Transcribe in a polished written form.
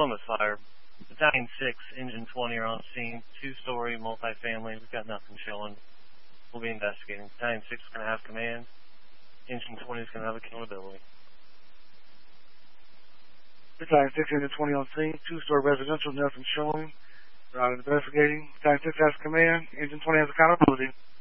Plymouth Fire. Battalion 6, Engine 20 are on scene. 2-story multifamily. We've got nothing showing. We'll be investigating. Battalion 6 is going to have command. Engine 20 is going to have accountability. Battalion 6, Engine 20 on scene. 2-story residential, nothing showing. We're out investigating. Battalion 6 has command. Engine 20 has accountability.